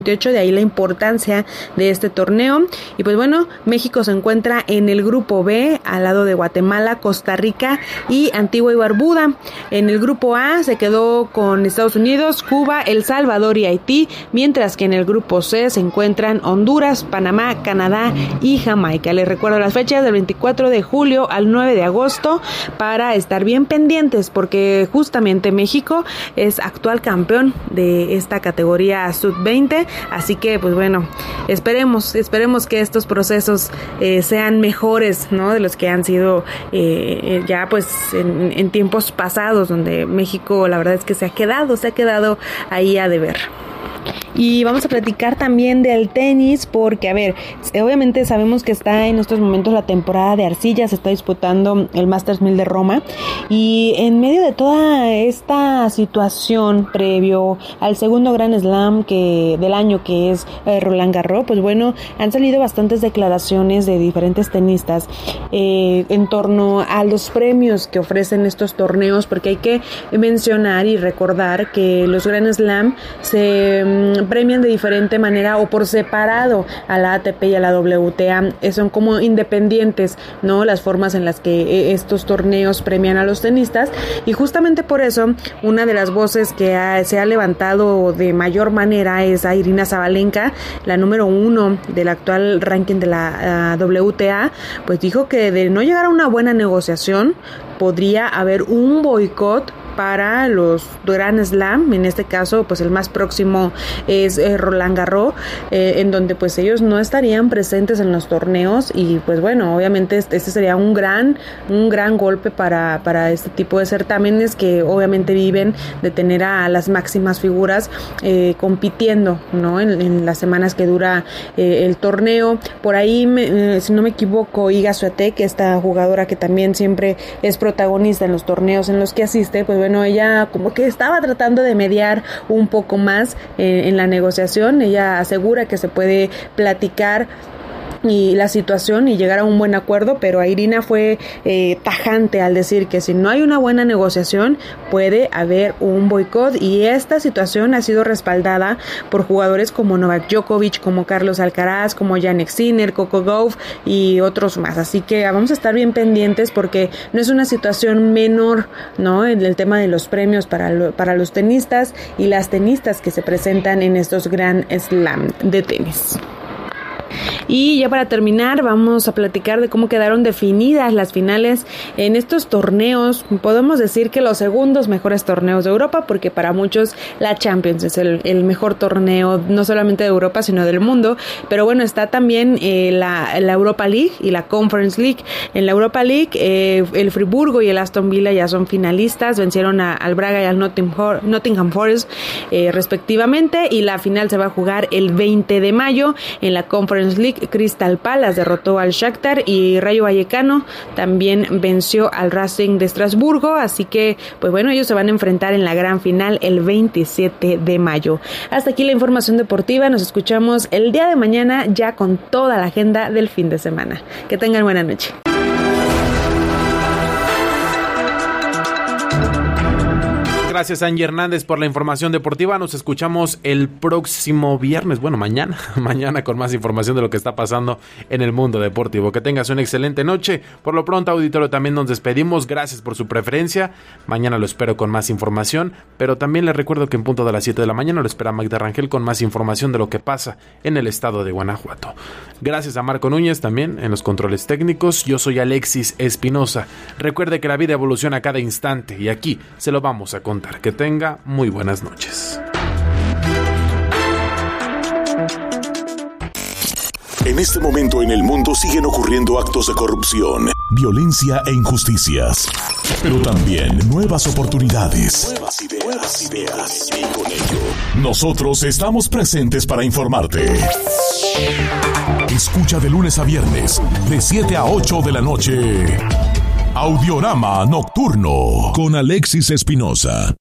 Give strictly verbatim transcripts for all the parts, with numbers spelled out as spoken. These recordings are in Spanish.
De ahí la importancia de este torneo. Y pues bueno, México se encuentra en el grupo B al lado de Guatemala, Costa Rica y Antigua y Barbuda. En el grupo A se quedó con Estados Unidos, Cuba, El Salvador y Haití, mientras que en el grupo C se encuentran Honduras, Panamá, Canadá y Jamaica. Les recuerdo las fechas del veinticuatro de julio al nueve de agosto para estar bien pendientes, porque justamente México es actual campeón de esta categoría sub veinte. Así que, pues bueno, esperemos, esperemos que estos procesos eh, sean mejores, ¿no? De los que han sido eh, ya, pues, en, en tiempos pasados, donde México, la verdad es que se ha quedado, se ha quedado ahí a deber. Y vamos a platicar también del tenis porque, a ver, obviamente sabemos que está en estos momentos la temporada de arcilla, se está disputando el Masters mil de Roma, y en medio de toda esta situación previo al segundo Grand Slam que del año, que es eh, Roland Garros, pues bueno, han salido bastantes declaraciones de diferentes tenistas eh, en torno a los premios que ofrecen estos torneos, porque hay que mencionar y recordar que los Grand Slam se um, premian de diferente manera o por separado a la A T P y a la W T A, son como independientes, ¿no? Las formas en las que estos torneos premian a los tenistas, y justamente por eso una de las voces que ha, se ha levantado de mayor manera es a Irina Sabalenka, la número uno del actual ranking de la uh, W T A, pues dijo que de no llegar a una buena negociación podría haber un boicot para los Grand Slam. En este caso, pues el más próximo es eh, Roland Garros, eh, en donde pues ellos no estarían presentes en los torneos, y pues bueno, obviamente este, este sería un gran un gran golpe para, para este tipo de certámenes que obviamente viven de tener a las máximas figuras eh, compitiendo, ¿no? En, en las semanas que dura eh, el torneo. Por ahí, me, eh, si no me equivoco, Iga Swiatek, esta jugadora que también siempre es protagonista en los torneos en los que asiste, pues bueno, ella como que estaba tratando de mediar un poco más eh, en la negociación. Ella asegura que se puede platicar y la situación y llegar a un buen acuerdo, pero Irina fue eh, tajante al decir que si no hay una buena negociación puede haber un boicot, y esta situación ha sido respaldada por jugadores como Novak Djokovic, como Carlos Alcaraz, como Jannik Sinner, Coco Gauff y otros más. Así que vamos a estar bien pendientes porque no es una situación menor, ¿no? En el tema de los premios para, lo, para los tenistas y las tenistas que se presentan en estos Grand Slam de tenis. Y ya para terminar, vamos a platicar de cómo quedaron definidas las finales en estos torneos. Podemos decir que los segundos mejores torneos de Europa, porque para muchos la Champions es el, el mejor torneo, no solamente de Europa, sino del mundo. Pero bueno, está también eh, la, la Europa League y la Conference League. En la Europa League, eh, el Friburgo y el Aston Villa ya son finalistas, vencieron a, al Braga y al Nottingham, Nottingham Forest eh, respectivamente, y la final se va a jugar el veinte de mayo. En la Conference League, Crystal Palace derrotó al Shakhtar y Rayo Vallecano también venció al Racing de Estrasburgo, así que pues bueno, ellos se van a enfrentar en la gran final el veintisiete de mayo. Hasta aquí la información deportiva, nos escuchamos el día de mañana ya con toda la agenda del fin de semana. Que tengan buena noche. Gracias, Angie Hernández, por la información deportiva. Nos escuchamos el próximo viernes, bueno, mañana, mañana con más información de lo que está pasando en el mundo deportivo. Que tengas una excelente noche. Por lo pronto, auditorio, también nos despedimos. Gracias por su preferencia. Mañana lo espero con más información, pero también les recuerdo que en punto de las siete de la mañana lo espera Magda Rangel con más información de lo que pasa en el estado de Guanajuato. Gracias a Marco Núñez también en los controles técnicos. Yo soy Alexis Espinosa. Recuerde que la vida evoluciona a cada instante y aquí se lo vamos a contar. Que tenga muy buenas noches. En este momento en el mundo siguen ocurriendo actos de corrupción, violencia e injusticias, pero también nuevas oportunidades. Nuevas ideas, nuevas ideas. Y con ello, nosotros estamos presentes para informarte. Escucha de lunes a viernes, de siete a ocho de la noche, Audiorama Nocturno con Alexis Espinosa.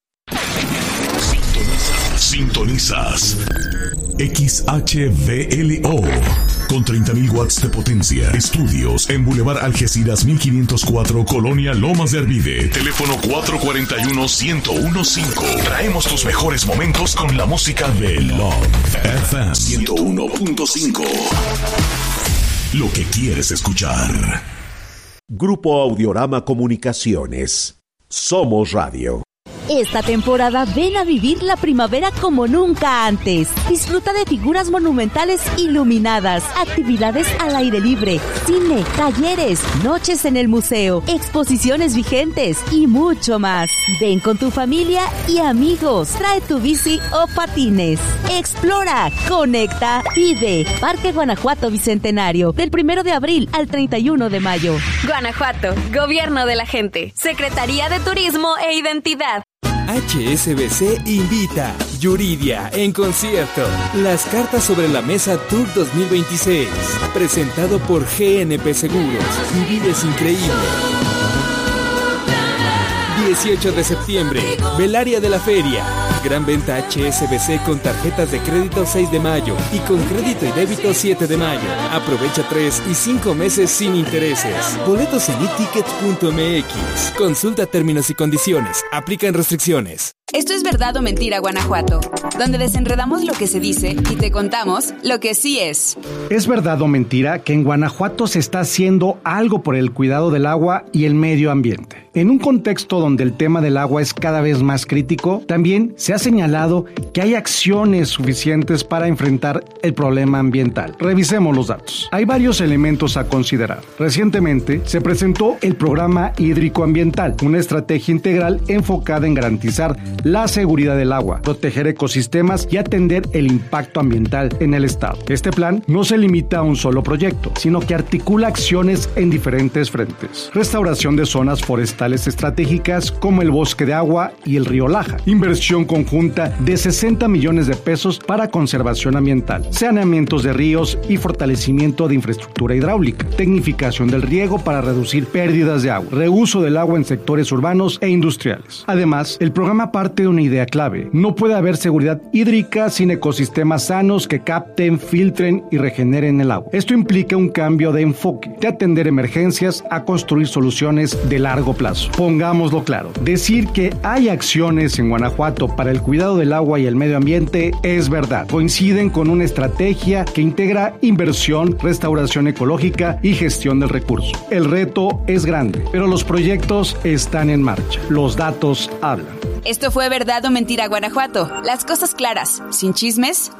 Sintonizas. Sintonizas. X H V L O con treinta mil watts de potencia. Estudios en Boulevard Algeciras mil quinientos cuatro, Colonia Lomas de Arvide. Teléfono cuatro cuatro uno, uno cero uno cinco. Traemos tus mejores momentos con la música de Love F M ciento uno punto cinco. Lo que quieres escuchar. Grupo Audiorama Comunicaciones. Somos Radio. Esta temporada ven a vivir la primavera como nunca antes. Disfruta de figuras monumentales iluminadas, actividades al aire libre, cine, talleres, noches en el museo, exposiciones vigentes y mucho más. Ven con tu familia y amigos. Trae tu bici o patines. Explora, conecta, vive. Parque Guanajuato Bicentenario, del primero de abril al treinta y uno de mayo. Guanajuato, Gobierno de la Gente, Secretaría de Turismo e Identidad. H S B C invita Yuridia en concierto. Las cartas sobre la mesa Tour dos mil veintiséis. Presentado por G N P Seguros. Vivir es increíble. dieciocho de septiembre, Velaria de la Feria. Gran venta H S B C con tarjetas de crédito seis de mayo y con crédito y débito siete de mayo. Aprovecha tres y cinco meses sin intereses. Boletos en e tickets punto m x. Consulta términos y condiciones. Aplican restricciones. Esto es Verdad o Mentira, Guanajuato, donde desenredamos lo que se dice y te contamos lo que sí es. ¿Es verdad o mentira que en Guanajuato se está haciendo algo por el cuidado del agua y el medio ambiente? En un contexto donde el tema del agua es cada vez más crítico, también se ha señalado que hay acciones suficientes para enfrentar el problema ambiental. Revisemos los datos. Hay varios elementos a considerar. Recientemente se presentó el Programa Hídrico Ambiental, una estrategia integral enfocada en garantizar la seguridad del agua, proteger ecosistemas y atender el impacto ambiental en el estado. Este plan no se limita a un solo proyecto, sino que articula acciones en diferentes frentes. Restauración de zonas forestales estratégicas como el Bosque de Agua y el Río Laja. Inversión conjunta de sesenta millones de pesos para conservación ambiental, saneamientos de ríos y fortalecimiento de infraestructura hidráulica, tecnificación del riego para reducir pérdidas de agua, reuso del agua en sectores urbanos e industriales. Además, el programa parte de una idea clave. No puede haber seguridad hídrica sin ecosistemas sanos que capten, filtren y regeneren el agua. Esto implica un cambio de enfoque, de atender emergencias a construir soluciones de largo plazo. Pongámoslo claro, decir que hay acciones en Guanajuato para el cuidado del agua y el medio ambiente es verdad. Coinciden con una estrategia que integra inversión, restauración ecológica y gestión del recurso. El reto es grande, pero los proyectos están en marcha. Los datos hablan. Esto fue Verdad o Mentira, Guanajuato. Las cosas claras, sin chismes